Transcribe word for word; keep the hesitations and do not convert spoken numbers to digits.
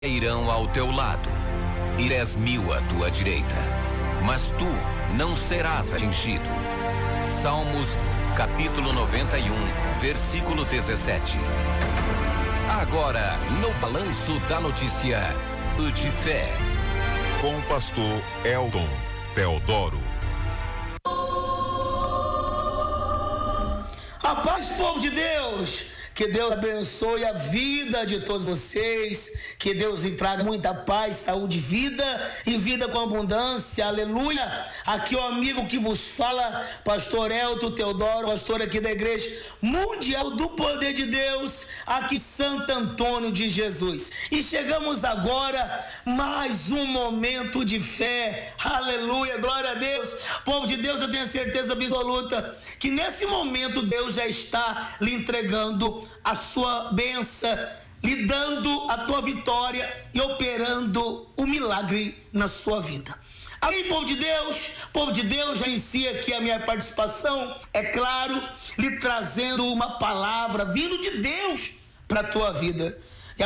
irão ao teu lado e dez mil à tua direita, mas tu não serás atingido. Salmos capítulo noventa e um, versículo dezessete. Agora, no balanço da notícia, o de fé, com o pastor Elton Teodoro. A paz, povo de Deus, que Deus abençoe a vida de todos vocês, que Deus lhe traga muita paz, saúde, vida e vida com abundância, aleluia. Aqui o amigo que vos fala, pastor Elton Teodoro, pastor aqui da Igreja Mundial do Poder de Deus, aqui Santo Antônio de Jesus. E chegamos agora, mais um momento de fé, aleluia, glória a Deus. Povo de Deus, eu tenho certeza absoluta que nesse momento Deus já está lhe entregando a sua bênção, lhe dando a tua vitória e operando o milagre na sua vida. Amém, povo de Deus? Povo de Deus, já inicia aqui a minha participação, é claro, lhe trazendo uma palavra vindo de Deus para a tua vida.